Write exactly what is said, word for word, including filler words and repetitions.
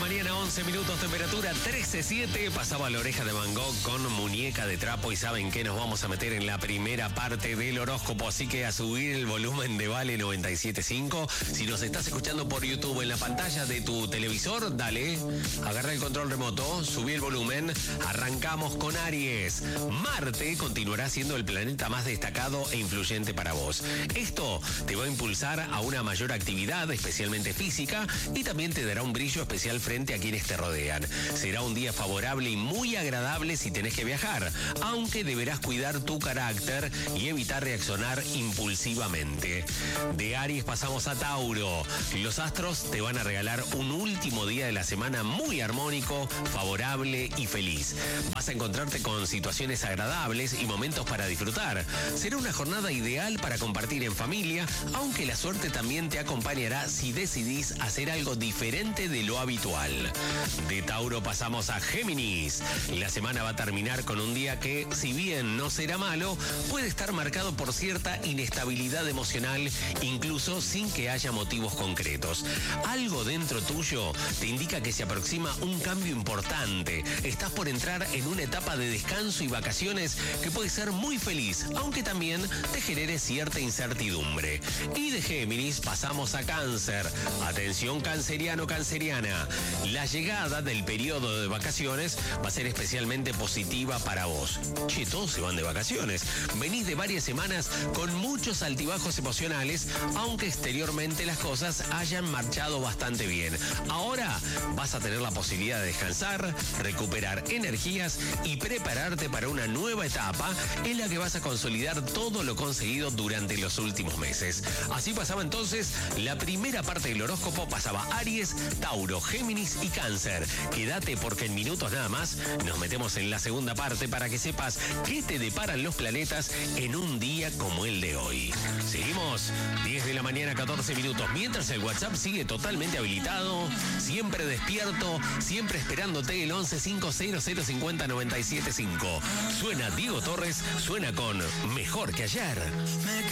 mañana, once minutos, temperatura trece siete. Pasaba la oreja de Van Gogh con muñeca de trapo y saben que nos vamos a meter en la primera parte del horóscopo, así que a subir el volumen de Vale noventa y siete punto cinco. Si nos estás escuchando por YouTube en la pantalla de tu televisor, dale, agarra el control remoto, subí el volumen, arrancamos con Aries. Marte continuará siendo el planeta más destacado e influyente para vos. Esto te va a impulsar a una mayor actividad, especialmente física, y también te dará un brillo especial frente a quienes te rodean. Será un día favorable y muy agradable si tenés que viajar, aunque deberás cuidar tu carácter y evitar reaccionar impulsivamente. De Aries pasamos a Tauro. Los astros te van a regalar un último día de la semana muy armónico, favorable y feliz. Vas a encontrarte con situaciones agradables y momentos para disfrutar. Será una jornada ideal para compartir en familia, aunque la suerte también te acompañará si decidís hacer algo diferente de lo habitual. De Tauro pasamos a Géminis. La semana va a terminar con un día que, si bien no será malo, puede estar marcado por cierta inestabilidad emocional, incluso sin que haya motivos concretos. Algo dentro tuyo te indica que se aproxima un cambio importante. Estás por entrar en una etapa de descanso y vacaciones que puede ser muy feliz, aunque también te genere cierta incertidumbre. Y de Géminis pasamos a Cáncer. Atención canceriano, canceriana. La llegada del periodo de vacaciones va a ser especialmente positiva para vos. Che, todos se van de vacaciones. Venís de varias semanas con muchos altibajos emocionales, aunque exteriormente las cosas hayan marchado bastante bien. Ahora vas a tener la posibilidad de descansar, recuperar energías y prepararte para una nueva etapa en la que vas a consolidar todo lo conseguido durante los últimos meses. Así pasaba entonces la primera parte del horóscopo. Pasaba Aries, Tauro, Géminis y Cáncer. Quédate porque en minutos nada más nos metemos en la segunda parte para que sepas qué te deparan los planetas en un día como el de hoy. Seguimos, diez de la mañana, catorce minutos. Mientras el WhatsApp sigue totalmente habilitado, siempre despierto, siempre esperándote el once cinco cero cero cincuenta noventa y siete cinco. Suena Diego Torres, suena con Mejor que ayer.